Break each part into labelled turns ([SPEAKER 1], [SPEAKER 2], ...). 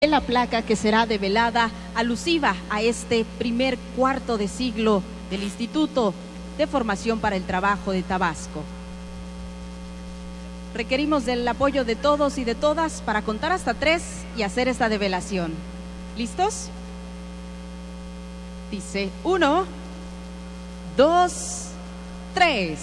[SPEAKER 1] La placa que será develada alusiva a este primer cuarto de siglo del Instituto de Formación para el Trabajo de Tabasco. Requerimos del apoyo de todos y de todas para contar hasta 3 y hacer esta develación. ¿Listos? Dice 1, 2, 3.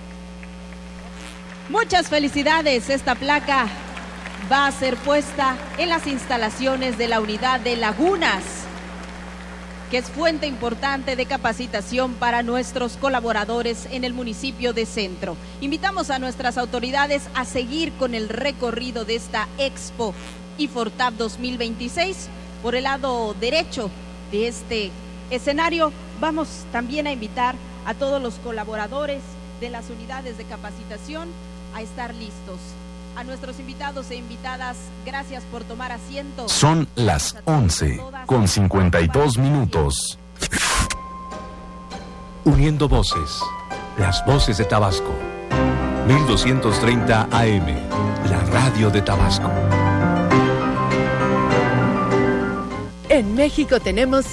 [SPEAKER 1] Muchas felicidades. Esta placa va a ser puesta en las instalaciones de la unidad de Lagunas, que es fuente importante de capacitación para nuestros colaboradores en el municipio de Centro. Invitamos a nuestras autoridades a seguir con el recorrido de esta Expo IFORTAP 2026. Por el lado derecho de este escenario, vamos también a invitar a todos los colaboradores de las unidades de capacitación a estar listos. A nuestros invitados e invitadas, gracias por tomar asiento.
[SPEAKER 2] Son las 11:52. Uniendo voces, las voces de Tabasco. 1230 AM, la radio de Tabasco.
[SPEAKER 3] En México tenemos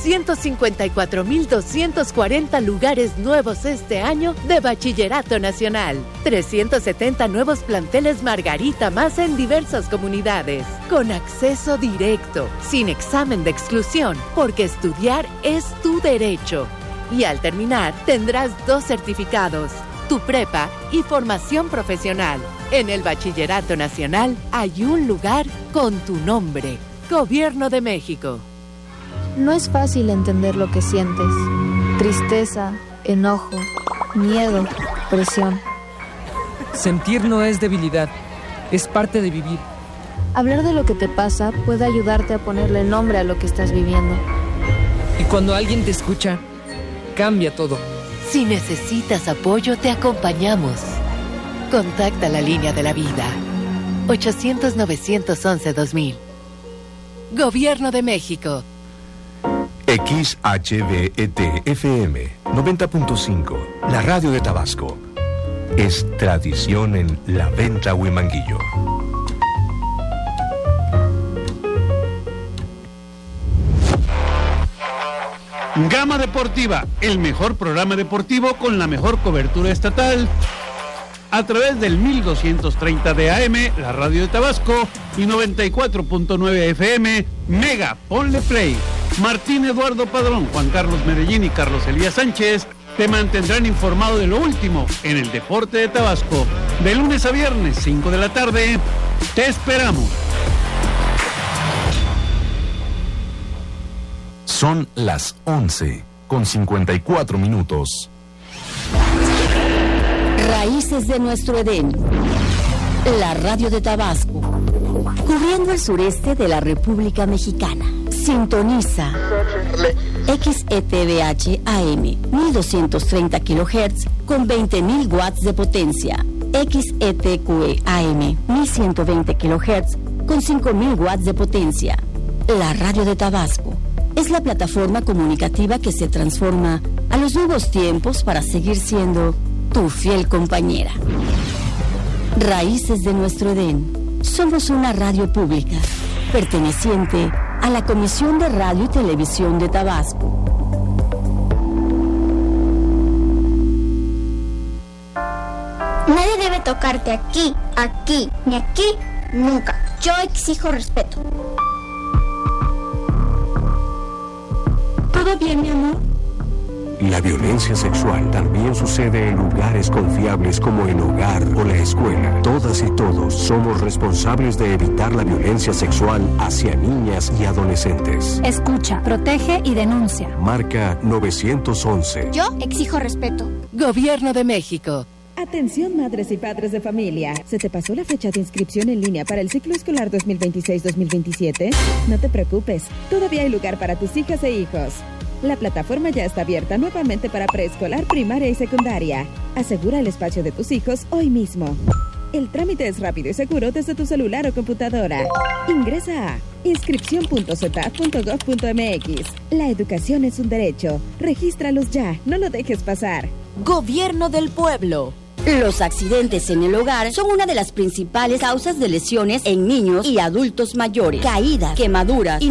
[SPEAKER 3] 154,240 lugares nuevos este año de Bachillerato Nacional. 370 nuevos planteles Margarita más en diversas comunidades. Con acceso directo, sin examen de exclusión, porque estudiar es tu derecho. Y al terminar, tendrás 2 certificados, tu prepa y formación profesional. En el Bachillerato Nacional hay un lugar con tu nombre. Gobierno de México.
[SPEAKER 4] No es fácil entender lo que sientes. Tristeza, enojo, miedo, presión.
[SPEAKER 5] Sentir no es debilidad, es parte de vivir.
[SPEAKER 4] Hablar de lo que te pasa puede ayudarte a ponerle nombre a lo que estás viviendo.
[SPEAKER 5] Y cuando alguien te escucha, cambia todo.
[SPEAKER 3] Si necesitas apoyo, te acompañamos. Contacta la línea de la vida. 800-911-2000. Gobierno de México.
[SPEAKER 2] XHBET-FM 90.5, la radio de Tabasco. Es tradición en La Venta Huimanguillo.
[SPEAKER 6] Gama Deportiva, el mejor programa deportivo con la mejor cobertura estatal. A través del 1230 de AM, la radio de Tabasco, y 94.9 FM, Mega, ponle play. Martín Eduardo Padrón, Juan Carlos Medellín y Carlos Elías Sánchez te mantendrán informado de lo último en el deporte de Tabasco. De lunes a viernes, 5 de la tarde, te esperamos.
[SPEAKER 2] Son las 11:54.
[SPEAKER 7] Raíces de nuestro Edén, la radio de Tabasco, cubriendo el sureste de la República Mexicana. Sintoniza XETBH AM 1230 kHz con 20.000 watts de potencia. XETQE AM 1120 kHz con 5.000 watts de potencia. La radio de Tabasco es la plataforma comunicativa que se transforma a los nuevos tiempos para seguir siendo tu fiel compañera. Raíces de nuestro Edén. Somos una radio pública perteneciente a la Comisión de Radio y Televisión de Tabasco.
[SPEAKER 8] Nadie debe tocarte aquí, ni aquí, nunca. Yo exijo respeto. ¿Todo bien, mi amor?
[SPEAKER 9] La violencia sexual también sucede en lugares confiables como el hogar o la escuela. Todas y todos somos responsables de evitar la violencia sexual hacia niñas y adolescentes.
[SPEAKER 10] Escucha, protege y denuncia.
[SPEAKER 9] Marca 911.
[SPEAKER 8] Yo exijo respeto.
[SPEAKER 3] Gobierno de México.
[SPEAKER 11] Atención madres y padres de familia. ¿Se te pasó la fecha de inscripción en línea para el ciclo escolar 2026-2027? No te preocupes, todavía hay lugar para tus hijas e hijos. La plataforma ya está abierta nuevamente para preescolar, primaria y secundaria. Asegura el espacio de tus hijos hoy mismo. El trámite es rápido y seguro desde tu celular o computadora. Ingresa a inscripción.cetat.gov.mx. La educación es un derecho. Regístralos ya, no lo dejes pasar.
[SPEAKER 3] Gobierno del Pueblo.
[SPEAKER 7] Los accidentes en el hogar son una de las principales causas de lesiones en niños y adultos mayores, caídas, quemaduras y